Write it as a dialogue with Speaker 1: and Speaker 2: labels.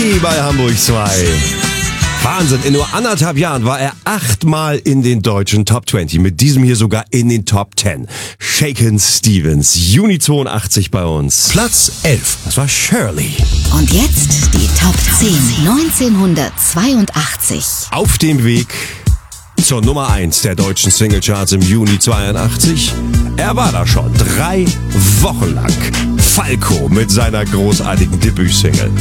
Speaker 1: Falki bei Hamburg 2. Wahnsinn, in nur 1,5 Jahren war er 8-mal in den deutschen Top 20, mit diesem hier sogar in den Top 10. Shakin' Stevens, Juni 82 bei uns. Platz 11, das war Shirley.
Speaker 2: Und jetzt die Top 10, 1982.
Speaker 1: Auf dem Weg zur Nummer 1 der deutschen Singlecharts im Juni 82. Er war da schon 3 Wochen lang. Falco mit seiner großartigen Debütsingle.